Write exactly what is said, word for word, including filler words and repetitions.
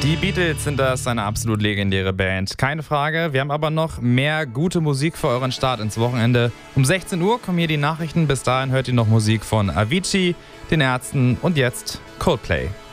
Die Beatles sind das, eine absolut legendäre Band, keine Frage. Wir haben aber noch mehr gute Musik für euren Start ins Wochenende. Um sechzehn Uhr kommen hier die Nachrichten. Bis dahin hört ihr noch Musik von Avicii, den Ärzten und jetzt Coldplay.